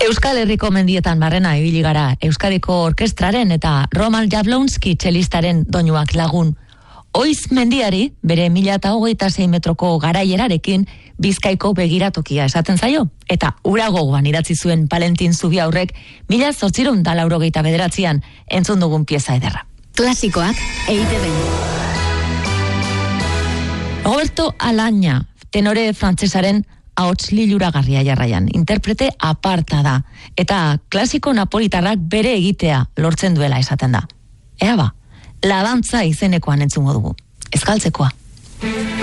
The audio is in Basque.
Euskal Herriko mendietan barrena ibili gara, Euskadiko orkestraren eta Roman Jablonski txelistaren doinuak lagun. Oiz mendiari, bere 1026 metroko garaierarekin, Bizkaiko begiratokia esaten zaio, eta ura gogoan idatzi zuen Valentin Zubiaurrek 1889an entzun dugun pieza ederra. Klasikoak EITB-n. Roberto Alaña, tenore frantsesaren ahots liluragarria jarraian, interprete aparta da, eta klasiko napolitarrak bere egitea lortzen duela esaten da. Ea ba, La Dantza izenekoan entzungo dugu, ez galtzekoa.